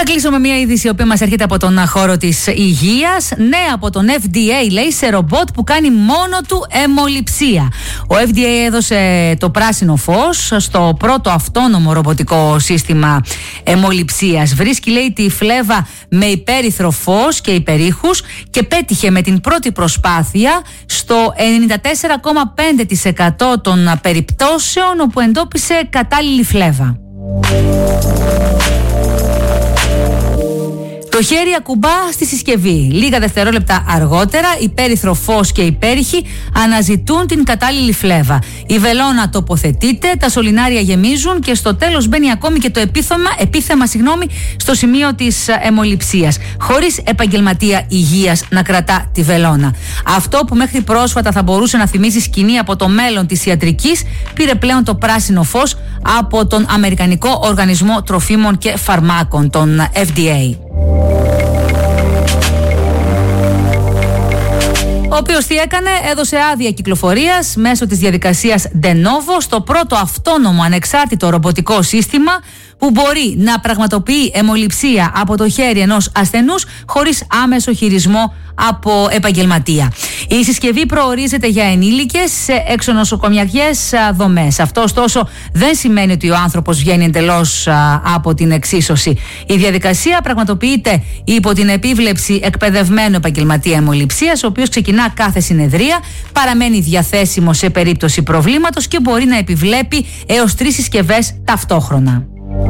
Θα κλείσω με μια είδηση η οποία μας έρχεται από τον χώρο της υγείας. Ναι, από τον FDA, λέει, σε ρομπότ που κάνει μόνο του αιμοληψία. Ο FDA έδωσε το πράσινο φως στο πρώτο αυτόνομο ρομποτικό σύστημα αιμοληψίας. Βρίσκει, λέει, τη φλέβα με υπέρυθρο φως και υπερήχους και πέτυχε με την πρώτη προσπάθεια στο 94,5% των περιπτώσεων όπου εντόπισε κατάλληλη φλέβα. Το χέρι ακουμπά στη συσκευή. Λίγα δευτερόλεπτα αργότερα, υπέρυθρο φως και υπέρυχοι αναζητούν την κατάλληλη φλέβα. Η βελόνα τοποθετείται, τα σωληνάρια γεμίζουν και στο τέλος μπαίνει ακόμη και το επίθεμα στο σημείο της αιμοληψίας, χωρίς επαγγελματία υγείας να κρατά τη βελόνα. Αυτό που μέχρι πρόσφατα θα μπορούσε να θυμίζει σκηνή από το μέλλον της ιατρικής, πήρε πλέον το πράσινο φως από τον Αμερικανικό Οργανισμό Τροφίμων και Φαρμάκων, τον FDA. Ο οποίος τι έκανε, έδωσε άδεια κυκλοφορίας μέσω της διαδικασίας De Novo στο πρώτο αυτόνομο ανεξάρτητο ρομποτικό σύστημα που μπορεί να πραγματοποιεί αιμοληψία από το χέρι ενός ασθενούς χωρίς άμεσο χειρισμό από επαγγελματία. Η συσκευή προορίζεται για ενήλικες σε εξονοσοκομιακές δομές. Αυτό ωστόσο δεν σημαίνει ότι ο άνθρωπος βγαίνει εντελώς από την εξίσωση. Η διαδικασία πραγματοποιείται υπό την επίβλεψη εκπαιδευμένου επαγγελματία αιμοληψίας, ο οποίος ξεκινά κάθε συνεδρία, παραμένει διαθέσιμο σε περίπτωση προβλήματος και μπορεί να επιβλέπει έως 3 συσκευές ταυτόχρονα.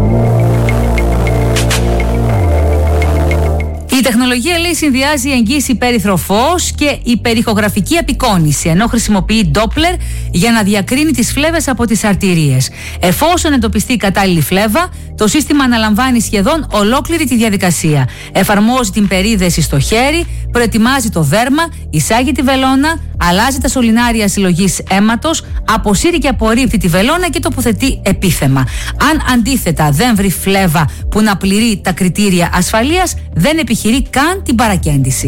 Η τεχνολογία, λέει, συνδυάζει εγγύηση υπέρυθρο φως και υπερηχογραφική απεικόνηση, ενώ χρησιμοποιεί Doppler για να διακρίνει τις φλέβες από τις αρτηρίες. Εφόσον εντοπιστεί η κατάλληλη φλέβα, το σύστημα αναλαμβάνει σχεδόν ολόκληρη τη διαδικασία. Εφαρμόζει την περίδεση στο χέρι, προετοιμάζει το δέρμα, εισάγει τη βελόνα, αλλάζει τα σωληνάρια συλλογής αίματος, αποσύρει και απορρίπτει τη βελόνα και τοποθετεί επίθεμα. Αν αντίθετα δεν βρει φλέβα που να πληρεί τα κριτήρια ασφαλείας, δεν επιχειρεί καν την παρακέντηση.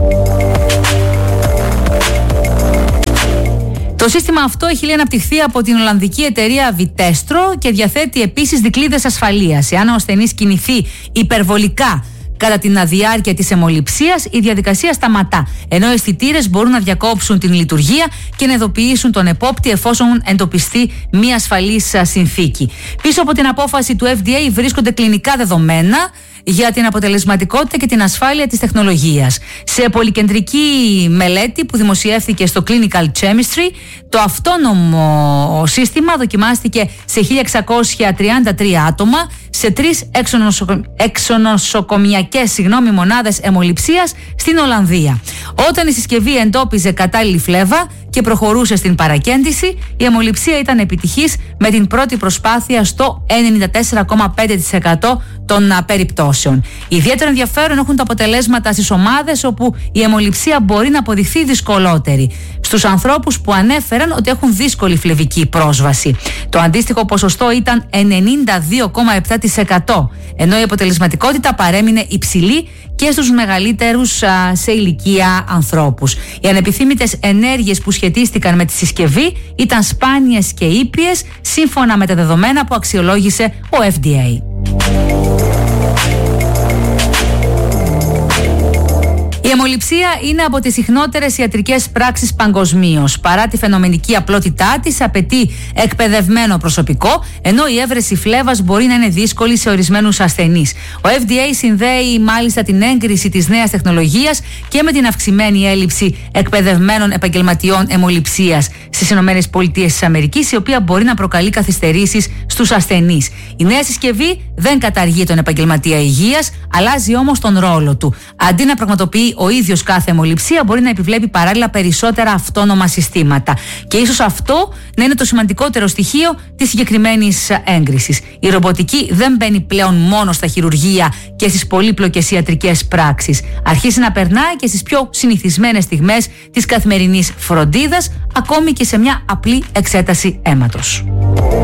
Το σύστημα αυτό έχει, λέει, αναπτυχθεί από την Ολλανδική εταιρεία Vitestro και διαθέτει επίσης δικλείδες ασφαλείας. Εάν ο ασθενής κινηθεί υπερβολικά κατά την διάρκεια της αιμοληψίας, η διαδικασία σταματά, ενώ οι αισθητήρες μπορούν να διακόψουν την λειτουργία και να ειδοποιήσουν τον επόπτη εφόσον εντοπιστεί μία ασφαλής συνθήκη. Πίσω από την απόφαση του FDA βρίσκονται κλινικά δεδομένα για την αποτελεσματικότητα και την ασφάλεια της τεχνολογίας. Σε πολυκεντρική μελέτη που δημοσιεύθηκε στο Clinical Chemistry, το αυτόνομο σύστημα δοκιμάστηκε σε 1633 άτομα σε 3 εξονοσοκομιακές μονάδες αιμοληψίας στην Ολλανδία. Όταν η συσκευή εντόπιζε κατάλληλη φλέβα και προχωρούσε στην παρακέντηση, η αιμοληψία ήταν επιτυχής με την πρώτη προσπάθεια στο 94,5% των περιπτώσεων. Ιδιαίτερο ενδιαφέρον έχουν τα αποτελέσματα στις ομάδες όπου η αιμοληψία μπορεί να αποδειχθεί δυσκολότερη. Στους ανθρώπους που ανέφεραν ότι έχουν δύσκολη φλεβική πρόσβαση. Το αντίστοιχο ποσοστό ήταν 92,7%, ενώ η αποτελεσματικότητα παρέμεινε υψηλή και στους μεγαλύτερους σε ηλικία ανθρώπους. Οι ανεπιθύμητες ενέργειες που σχετίστηκαν με τη συσκευή ήταν σπάνιες και ήπιες, σύμφωνα με τα δεδομένα που αξιολόγησε ο FDA. Η αιμοληψία είναι από τις συχνότερες ιατρικές πράξεις παγκοσμίως. Παρά τη φαινομενική απλότητά της, απαιτεί εκπαιδευμένο προσωπικό, ενώ η έβρεση φλέβας μπορεί να είναι δύσκολη σε ορισμένους ασθενείς. Ο FDA συνδέει μάλιστα την έγκριση της νέας τεχνολογίας και με την αυξημένη έλλειψη εκπαιδευμένων επαγγελματιών αιμοληψίας στις ΗΠΑ, η οποία μπορεί να προκαλεί καθυστερήσεις στους ασθενείς. Η νέα συσκευή δεν καταργεί τον επαγγελματία υγείας, αλλάζει όμως τον ρόλο του. Αντί να πραγματοποιεί ο ίδιος κάθε αιμοληψία, μπορεί να επιβλέπει παράλληλα περισσότερα αυτόνομα συστήματα. Και ίσως αυτό να είναι το σημαντικότερο στοιχείο της συγκεκριμένης έγκρισης. Η ρομποτική δεν μπαίνει πλέον μόνο στα χειρουργεία και στις πολύπλοκες ιατρικές πράξεις. Αρχίζει να περνάει και στις πιο συνηθισμένες στιγμές της καθημερινής φροντίδας, ακόμη και σε μια απλή εξέταση αίματος.